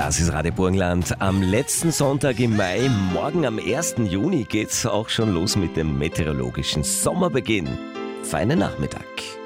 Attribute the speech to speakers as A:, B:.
A: Das ist Radio Burgenland. Am letzten Sonntag im Mai, morgen am 1. Juni, geht's auch schon los mit dem meteorologischen Sommerbeginn. Feinen Nachmittag.